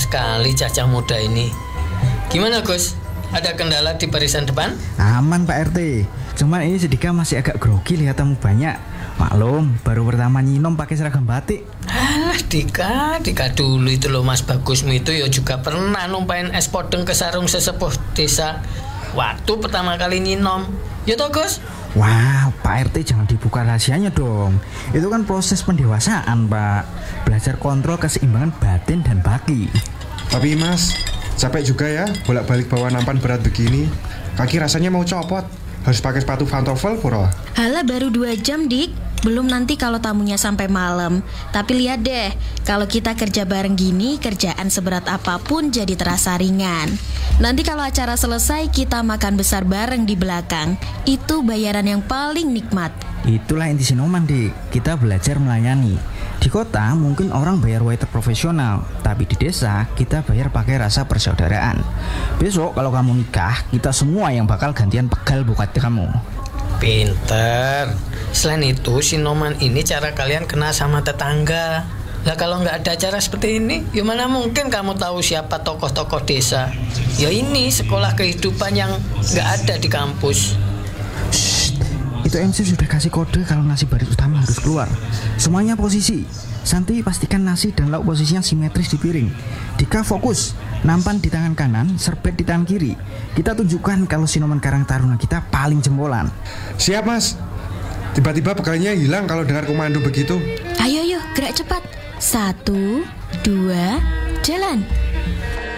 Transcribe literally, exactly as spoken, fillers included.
sekali cacah muda ini. Gimana Gus? Ada kendala di barisan depan? Aman Pak R T. Cuman ini Sedika masih agak grogi lihat tamu banyak. Maklum, baru pertama nyinom pakai seragam batik. Alah Dika, Dika dulu itu loh Mas Bagusmu itu ya juga pernah numpain es podeng ke sarung sesepuh desa waktu pertama kali nyinom. Ya toh Gus? Wah, Pak R T jangan dibuka rahasianya dong. Itu kan proses pendewasaan Pak. Belajar kontrol keseimbangan batin dan baki. Tapi Mas, capek juga ya bolak-balik bawa nampan berat begini. Kaki rasanya mau copot. Harus pakai sepatu pantofel pura. Halah baru dua jam Dik. Belum nanti kalau tamunya sampai malam. Tapi lihat deh, kalau kita kerja bareng gini, kerjaan seberat apapun jadi terasa ringan. Nanti kalau acara selesai, kita makan besar bareng di belakang. Itu bayaran yang paling nikmat. Itulah inti Sinoman Dik. Kita belajar melayani. Di kota mungkin orang bayar waiter profesional, tapi di desa kita bayar pakai rasa persaudaraan. Besok kalau kamu nikah, kita semua yang bakal gantian pegal buat kamu. Pinter. Selain itu, Sinoman ini cara kalian kenal sama tetangga. Lah kalau nggak ada acara seperti ini, ya mana mungkin kamu tahu siapa tokoh-tokoh desa. Ya ini sekolah kehidupan yang nggak ada di kampus. Itu M C sudah kasih kode kalau nasi baris utama harus keluar. Semuanya posisi. Santi pastikan nasi dan lauk posisinya simetris di piring. Dika fokus, nampan di tangan kanan, serbet di tangan kiri. Kita tunjukkan kalau Sinoman Karang Taruna kita paling jempolan. Siap Mas. Tiba-tiba pegalnya hilang kalau dengar komando begitu. Ayo, ayo, gerak cepat. Satu, dua, jalan.